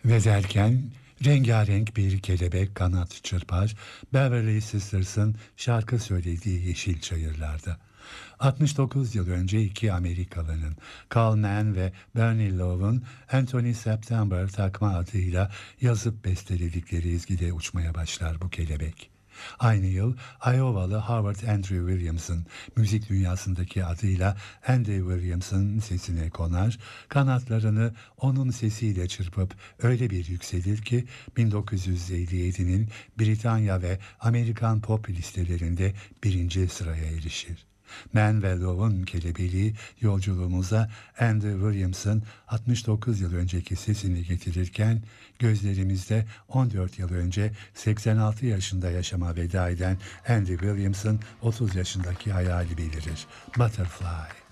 Ve derken rengarenk bir kelebek kanat çırpar, Beverly Sisters'ın şarkı söylediği yeşil çayırlarda. 69 yıl önce iki Amerikalı'nın, Carl Mann ve Bernie Love'un Anthony September takma adıyla yazıp besteledikleri ezgide uçmaya başlar bu kelebek. Aynı yıl Iowalı Howard Andrew Williams'ın müzik dünyasındaki adıyla Andy Williams'ın sesine konar, kanatlarını onun sesiyle çırpıp öyle bir yükselir ki 1957'nin Britanya ve Amerikan pop listelerinde birinci sıraya erişir. Man ve Love'un kelebeği yolculuğumuza Andy Williams'ın 69 yıl önceki sesini getirirken gözlerimizde 14 yıl önce 86 yaşında yaşama veda eden Andy Williams'ın 30 yaşındaki hayali belirir. Butterfly.